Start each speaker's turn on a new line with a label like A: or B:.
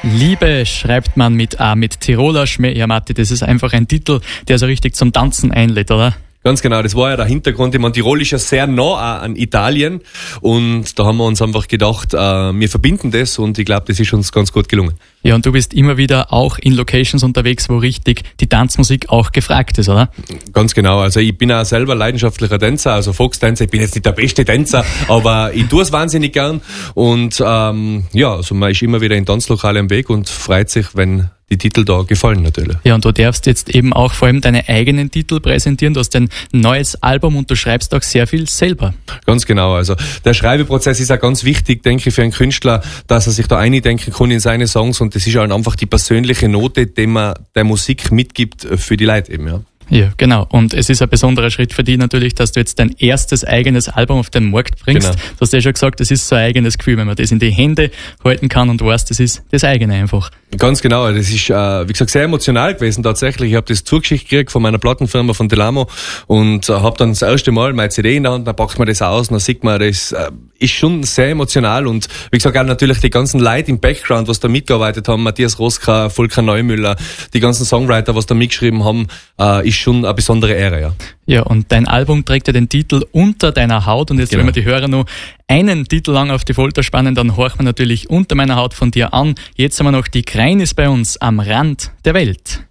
A: Liebe schreibt man mit A, mit Tiroler Schmäh. Ja, Matti, das ist einfach ein Titel, der so richtig zum Tanzen einlädt, oder?
B: Ganz genau, das war ja der Hintergrund. Ich meine, Tirol ist ja sehr nah an Italien und da haben wir uns einfach gedacht, wir verbinden das und ich glaube, das ist uns ganz gut gelungen.
A: Ja, und du bist immer wieder auch in Locations unterwegs, wo richtig die Tanzmusik auch gefragt ist, oder?
B: Ganz genau, also ich bin auch selber leidenschaftlicher Tänzer, also Volkstänzer. Ich bin jetzt nicht der beste Tänzer, aber ich tue es wahnsinnig gern und also man ist immer wieder in Tanzlokale am Weg und freut sich, wenn die Titel da gefallen natürlich.
A: Ja, und du darfst jetzt eben auch vor allem deine eigenen Titel präsentieren. Du hast ein neues Album und du schreibst auch sehr viel selber.
B: Ganz genau, also der Schreibeprozess ist auch ganz wichtig, denke ich, für einen Künstler, dass er sich da eindenken kann in seine Songs und das ist halt einfach die persönliche Note, die man der Musik mitgibt für die Leute eben, ja.
A: Ja, genau. Und es ist ein besonderer Schritt für dich natürlich, dass du jetzt dein erstes eigenes Album auf den Markt bringst.
B: Genau.
A: Du hast ja schon gesagt, das ist so ein eigenes Gefühl, wenn man das in die Hände halten kann und weiß, das ist das eigene einfach.
B: Ganz genau, das ist, wie gesagt, sehr emotional gewesen tatsächlich. Ich habe das zugeschickt gekriegt von meiner Plattenfirma, von Delamo und habe dann das erste Mal meine CD in der Hand, dann packt man das aus und dann sieht man, das ist schon sehr emotional und wie gesagt auch natürlich die ganzen Leute im Background, was da mitgearbeitet haben, Matthias Roska, Volker Neumüller, die ganzen Songwriter, was da mitgeschrieben haben, ist schon eine besondere Ehre, ja.
A: Ja, und dein Album trägt ja den Titel Unter deiner Haut und jetzt
B: Genau.
A: wenn wir die Hörer noch einen Titel lang auf die Folter spannen, dann horchen wir natürlich Unter meiner Haut von dir an. Jetzt haben wir noch die Kreinis bei uns am Rand der Welt.